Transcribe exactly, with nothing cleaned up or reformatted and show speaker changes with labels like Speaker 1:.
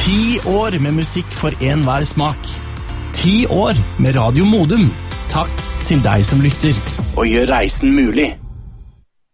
Speaker 1: Ti år med musikk for enhver smak. Ti år med Radio Modum. Takk til deg som lytter, og gjør reisen mulig.